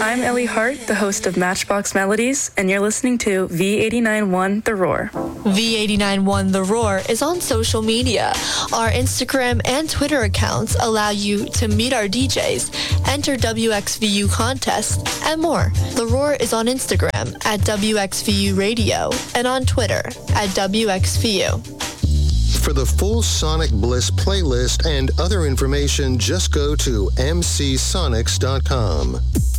I'm Ellie Hart, the host of Matchbox Melodies, and you're listening to V89.1 The Roar. V89.1 The Roar is on social media. Our Instagram and Twitter accounts allow you to meet our DJs, enter WXVU contests, and more. The Roar is on Instagram at WXVU Radio and on Twitter at WXVU. For the full Sonic Bliss playlist and other information, just go to mcsonics.com.